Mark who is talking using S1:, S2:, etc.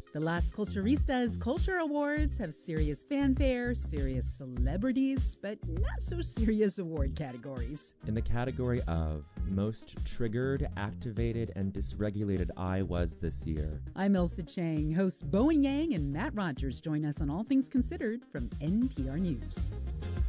S1: The Las Culturistas Culture Awards have serious fanfare, serious celebrities, but not so serious award categories.
S2: In the category of Most Triggered, Activated, and Dysregulated I Was This Year.
S1: I'm Elsa Chang. Hosts Bowen Yang and Matt Rogers join us on All Things Considered from NPR News.